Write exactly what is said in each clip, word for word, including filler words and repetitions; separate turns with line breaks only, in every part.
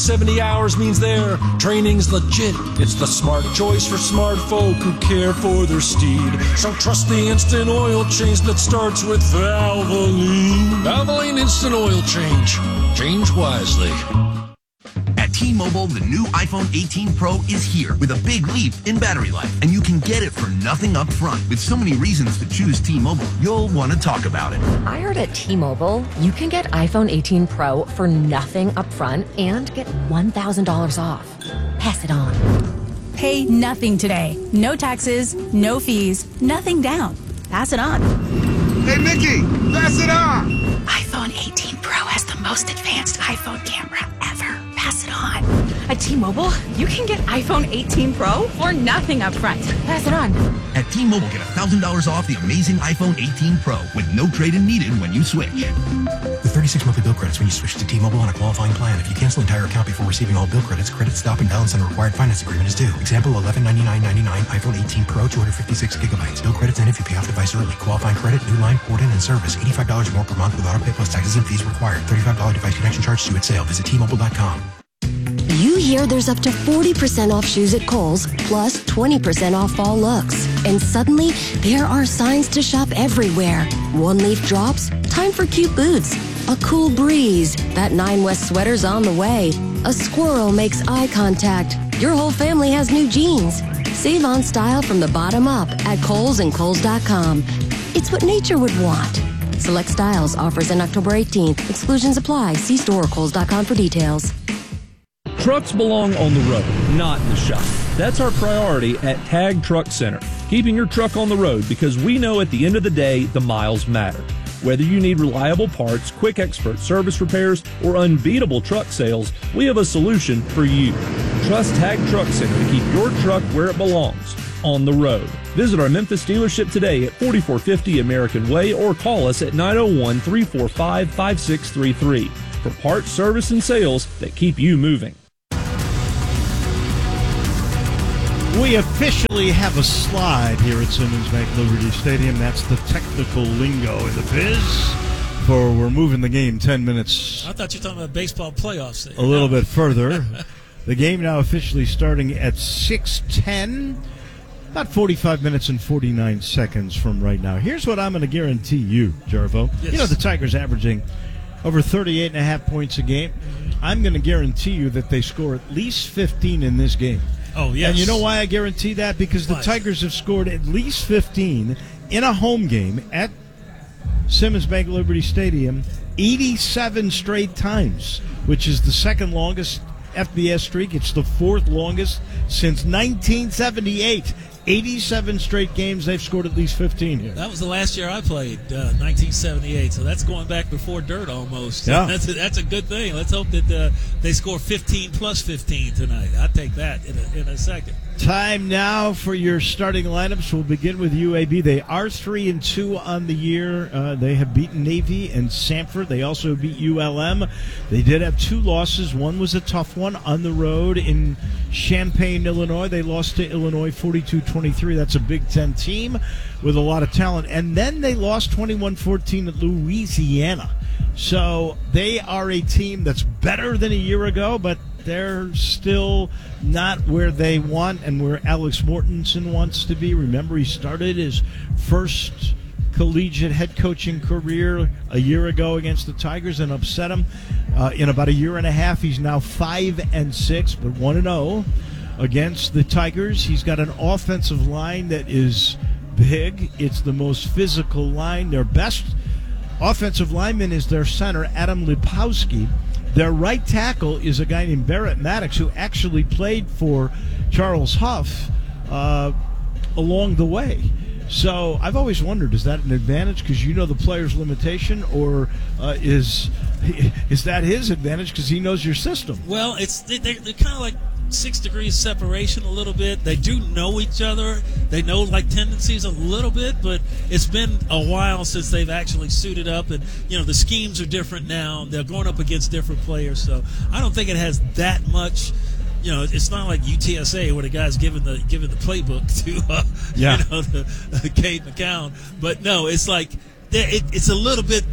seventy hours means their training's legit. It's the smart choice for smart folk who care for their steed. So trust the instant oil change that starts with Valvoline. Valvoline Instant Oil Change. Change wisely.
At T-Mobile, the new iPhone eighteen Pro is here with a big leap in battery life, and you can get it for nothing up front. With so many reasons to choose T-Mobile, you'll want to talk about it.
I heard at T-Mobile, you can get iPhone eighteen Pro for nothing up front and get one thousand dollars off. Pass it on.
Pay nothing today. No taxes, no fees, nothing down. Pass it on.
Hey, Mickey, pass it on.
iPhone eighteen Pro has the most advanced iPhone camera ever. Pass it on. At T-Mobile, you can get iPhone eighteen Pro for nothing up front. Pass it on.
At T-Mobile, get one thousand dollars off the amazing iPhone eighteen Pro with no trade-in needed when you switch.
With thirty-six monthly bill credits when you switch to T-Mobile on a qualifying plan. If you cancel entire account before receiving all bill credits, credit stop and balance on a required finance agreement is due. Example, eleven ninety-nine ninety-nine iPhone eighteen Pro, two hundred fifty-six gigabytes. Bill credits end if you pay off device early. Qualifying credit, new line, port in, and service. eighty-five dollars more per month with auto pay plus taxes and fees required. thirty-five dollars device connection charge due at sale. Visit T Mobile dot com.
You hear there's up to forty percent off shoes at Kohl's, plus twenty percent off fall looks. And suddenly, there are signs to shop everywhere. One leaf drops, time for cute boots. A cool breeze, that Nine West sweater's on the way. A squirrel makes eye contact. Your whole family has new jeans. Save on style from the bottom up at Kohl's and Kohl's dot com. It's what nature would want. Select styles, offers on October eighteenth. Exclusions apply. See store or Kohl's dot com for details.
Trucks belong on the road, not in the shop. That's our priority at Tag Truck Center, keeping your truck on the road because we know at the end of the day, the miles matter. Whether you need reliable parts, quick expert service repairs, or unbeatable truck sales, we have a solution for you. Trust Tag Truck Center to keep your truck where it belongs, on the road. Visit our Memphis dealership today at forty-four fifty American Way or call us at nine oh one, three four five, five six three three for parts, service, and sales that keep you moving.
We officially have a slide here at Simmons Bank Liberty Stadium. That's the technical lingo in the biz. For we're moving the game ten minutes.
I thought you were talking about baseball playoffs.
A little bit further. The game now officially starting at six ten. About forty-five minutes and forty-nine seconds from right now. Here's what I'm going to guarantee you, Jarvo.
Yes.
You know the Tigers averaging over thirty-eight and a half points a game. I'm going to guarantee you that they score at least fifteen in this game.
Oh, yes.
And you know why I guarantee that? Because the
Why?
Tigers have scored at least fifteen in a home game at Simmons Bank Liberty Stadium eighty-seven straight times, which is the second longest F B S streak. It's the fourth longest since nineteen seventy-eight. eighty-seven straight games, they've scored at least fifteen here.
That was the last year I played, uh, nineteen seventy-eight, so that's going back before dirt almost.
Yeah.
That's a, that's a good thing. Let's hope that uh, they score fifteen plus fifteen tonight. I'll take that in a, in a second.
Time now for your starting lineups. We'll begin with U A B. They are three and two on the year. Uh, they have beaten Navy and Sanford. They also beat U L M. They did have two losses. One was a tough one on the road in Champaign, Illinois. They lost to Illinois forty-two twenty-three. That's a Big Ten team with a lot of talent. And then they lost twenty-one fourteen at Louisiana. So they are a team that's better than a year ago, but they're still not where they want and where Alex Mortensen wants to be. Remember, he started his first collegiate head coaching career a year ago against the Tigers and upset them. Uh, in about a year and a half, he's now five and six, but one and zero against the Tigers. He's got an offensive line that is big. It's the most physical line. Their best offensive lineman is their center, Adam Lipowski. Their right tackle is a guy named Barrett Maddox, who actually played for Charles Huff uh, along the way. So I've always wondered, is that an advantage because you know the player's limitation, or uh, is is that his advantage because he knows your system?
Well, it's they, they're, they're kind of like six degrees separation a little bit. They do know each other. They know like tendencies a little bit, but it's been a while since they've actually suited up, and you know the schemes are different now. They're going up against different players, so I don't think it has that much. You know, it's not like U T S A where the guy's giving the giving the playbook to uh,
yeah.
you know the, uh, Cade McCown. But no, it's like it, it's a little bit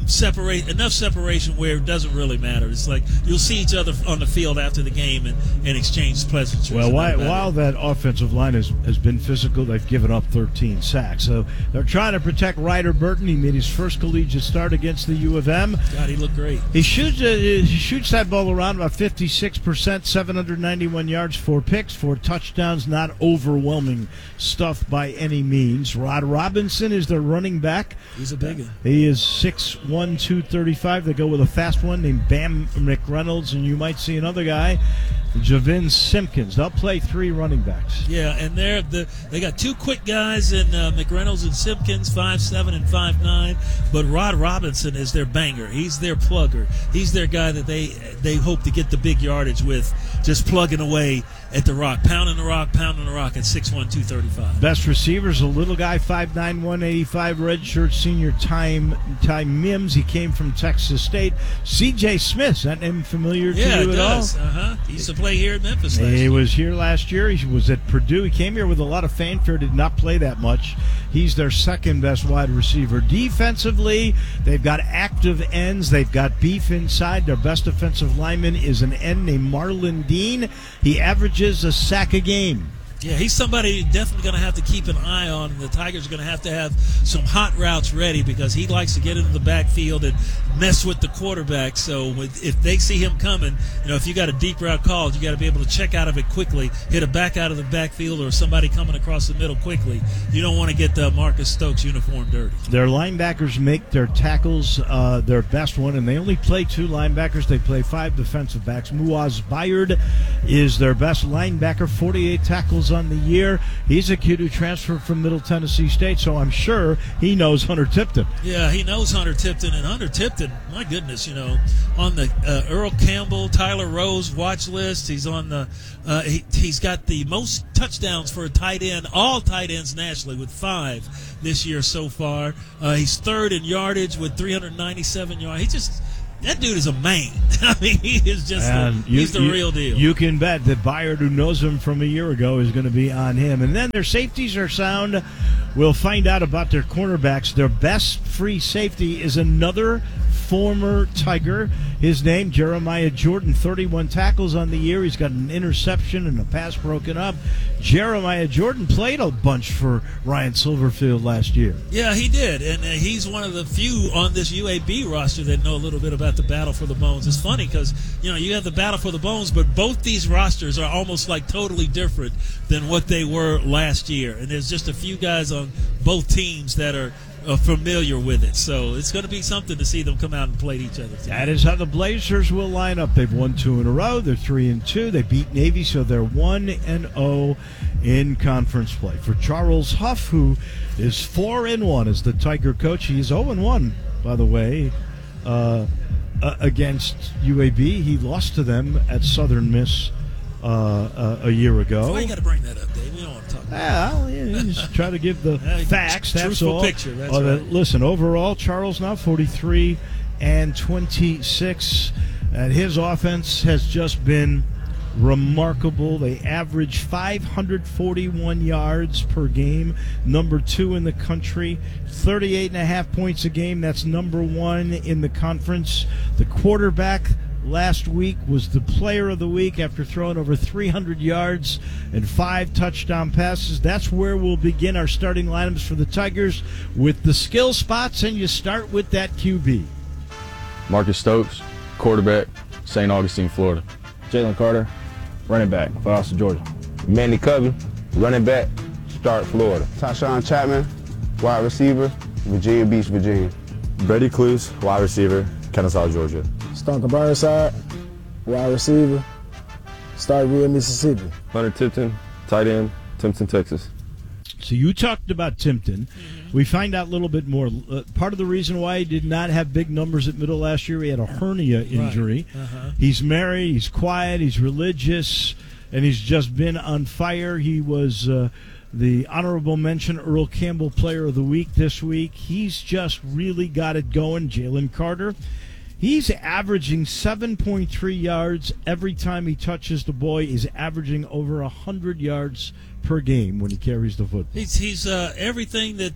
separate enough separation where it doesn't really matter. It's like you'll see each other on the field after the game and, and exchange pleasantries.
Well, while, while
it.
that offensive line has, has been physical, they've given up thirteen sacks. So they're trying to protect Ryder Burton. He made his first collegiate start against the U of M.
God, he looked great.
He shoots uh, he shoots that ball around about fifty-six percent, seven hundred ninety-one yards, four picks, four touchdowns. Not overwhelming stuff by any means. Rod Robinson is their running back.
He's a big one.
He is six one, two thirty-five. They go with a fast one named Bam McReynolds, and you might see another guy, Javin Simpkins. They'll play three running backs.
Yeah, and they're the they got two quick guys in uh, McReynolds and Simpkins, five seven and five nine. But Rod Robinson is their banger. He's their plugger. He's their guy that they they hope to get the big yardage with, just plugging away at the rock, pounding the rock, pounding the rock at six one, two thirty-five.
Best receivers, a little guy, five nine, one eighty-five, redshirt senior Ty, Ty Mims. He came from Texas State. C J Smith, is that name familiar to
yeah,
you
it
at all?
does. Uh-huh. He used to play here in Memphis last
He
year.
was here last year. He was at Purdue. He came here with a lot of fanfare, did not play that much. He's their second best wide receiver. Defensively, they've got active ends. They've got beef inside. Their best offensive lineman is an end named Marlon Dean. He averages a sack a game.
Yeah, he's somebody you're definitely going to have to keep an eye on, and the Tigers are going to have to have some hot routes ready because he likes to get into the backfield and mess with the quarterback. So if they see him coming, you know, if you got a deep route called, you got to be able to check out of it quickly, hit a back out of the backfield or somebody coming across the middle quickly. You don't want to get the Marcus Stokes uniform dirty.
Their linebackers make their tackles uh, their best one, and they only play two linebackers. They play five defensive backs. Muaz Bayard is their best linebacker, forty-eight tackles on the year. He's a kid who transferred from Middle Tennessee State, so I'm sure he knows Hunter Tipton.
Yeah, he knows Hunter Tipton, and Hunter Tipton, my goodness, you know, on the uh, Earl Campbell, Tyler Rose watch list. He's on the uh, he, he's got the most touchdowns for a tight end, all tight ends nationally, with five this year so far. Uh, he's third in yardage with three hundred ninety-seven yards. He just That dude is a man. I mean, he is just the,
you,
he's the
you,
real deal.
You can bet that Bayard, who knows him from a year ago, is going to be on him. And then their safeties are sound. We'll find out about their cornerbacks. Their best free safety is another former Tiger. His name, Jeremiah Jordan, thirty-one tackles on the year. He's got an interception and a pass broken up. Jeremiah Jordan played a bunch for Ryan Silverfield last year.
Yeah, he did, and uh, he's one of the few on this U A B roster that know a little bit about the Battle for the Bones. It's funny because, you know, you have the Battle for the Bones, but both these rosters are almost like totally different than what they were last year, and there's just a few guys on both teams that are Uh, familiar with it, so it's going to be something to see them come out and play each other.
That is how the Blazers will line up. They've won two in a row. They're three and two. They beat Navy, so they're one and zero in conference play. For Charles Huff, who is four and one as the Tiger coach, he is zero and one, by the way, uh, uh, against U A B. He lost to them at Southern Miss uh, uh, a year ago.
Why you got to bring that up, Dave? We don't want to talk about
Yeah, well, yeah, just try to give the
Yeah,
facts. That's
truthful
all.
picture, that's
Uh,
right.
Listen, overall, Charles now forty-three and twenty-six, and his offense has just been remarkable. They average five hundred forty-one yards per game, number two in the country. thirty-eight and a half points a game. That's number one in the conference. The quarterback last week was the player of the week after throwing over three hundred yards and five touchdown passes. That's where we'll begin our starting lineups for the Tigers with the skill spots, and you start with that Q B.
Marcus Stokes, quarterback, Saint Augustine, Florida.
Jalen Carter, running back, Valdosta, Georgia.
Manny Covey, running back, Start, Florida.
Tashawn Chapman, wide receiver, Virginia Beach, Virginia.
Brady Clues, wide receiver, Kennesaw, Georgia.
Stonka Burnside, wide receiver, Starkville, Mississippi.
Hunter Tipton, tight end, Timpson, Texas.
So you talked about Timpton. We find out a little bit more. Uh, part of the reason why he did not have big numbers at Middle last year, he had a hernia injury.
Right. Uh-huh.
He's married, he's quiet, he's religious, and he's just been on fire. He was uh, the honorable mention Earl Campbell Player of the Week this week. He's just really got it going. Jalen Carter, he's averaging seven point three yards every time he touches the ball. He's averaging over one hundred yards per game when he carries the football.
He's he's uh, everything that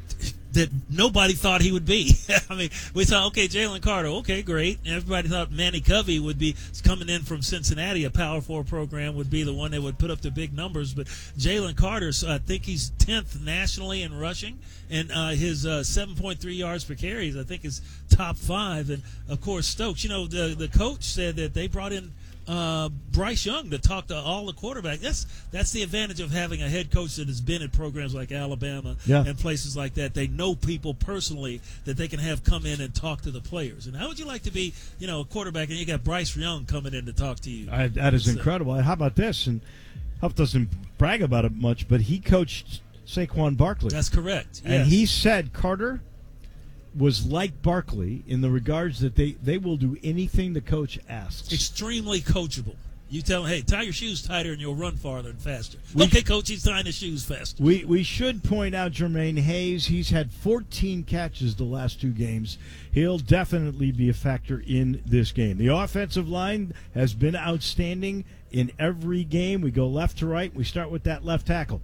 that nobody thought he would be. I mean, we thought, okay, Jalen Carter, okay, great. And everybody thought Manny Covey would be coming in from Cincinnati, a Power Four program, would be the one that would put up the big numbers. But Jalen Carter, I think he's tenth nationally in rushing, and uh, his uh, seven point three yards per carry, I think, is top five. And of course, Stokes. You know, the the coach said that they brought in Uh, Bryce Young to talk to all the quarterbacks. That's that's the advantage of having a head coach that has been at programs like Alabama
yeah.
and places like that. They know people personally that they can have come in and talk to the players. And how would you like to be, you know, a quarterback and you got Bryce Young coming in to talk to you?
I, that is so incredible. How about this? And Huff doesn't brag about it much, but he coached Saquon Barkley.
That's correct.
And
yes.
he said Carter was like Barkley in the regards that they, they will do anything the coach asks.
Extremely coachable. You tell him, hey, tie your shoes tighter and you'll run farther and faster. We okay, coach, he's tying his shoes faster.
We we should point out Jermaine Hayes. He's had fourteen catches the last two games. He'll definitely be a factor in this game. The offensive line has been outstanding in every game. We go left to right. We start with that left tackle.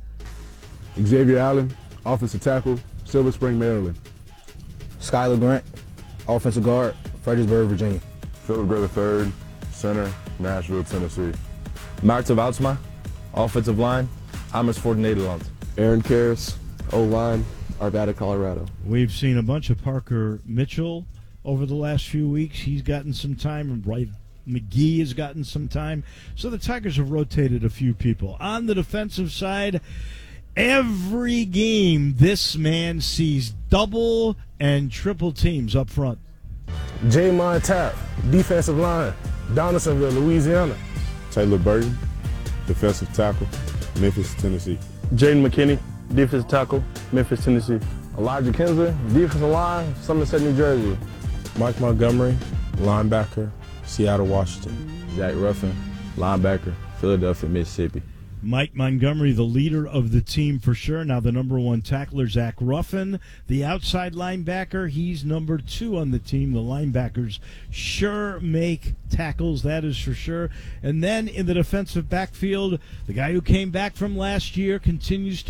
Xavier Allen, offensive tackle, Silver Spring, Maryland.
Skylar Grant, offensive guard, Fredericksburg, Virginia.
Philip Gray the third, center, Nashville, Tennessee.
Marta Valtzma, offensive line, Amersfoort, Nederland.
Aaron Karras, O-line, Arvada, Colorado.
We've seen a bunch of Parker Mitchell over the last few weeks. He's gotten some time, and Wright McGee has gotten some time. So the Tigers have rotated a few people. On the defensive side, every game this man sees double and triple teams up front.
Jamon Tapp, defensive line, Donaldsonville, Louisiana.
Taylor Burton, defensive tackle, Memphis, Tennessee.
Jaden McKinney, defensive tackle, Memphis, Tennessee.
Elijah Kinzer, defensive line, Somerset, New Jersey.
Mike Montgomery, linebacker, Seattle, Washington.
Zach Ruffin, linebacker, Philadelphia, Mississippi.
Mike Montgomery, the leader of the team for sure. Now the number one tackler, Zach Ruffin, the outside linebacker. He's number two on the team. The linebackers sure make tackles, that is for sure. And then in the defensive backfield, the guy who came back from last year continues to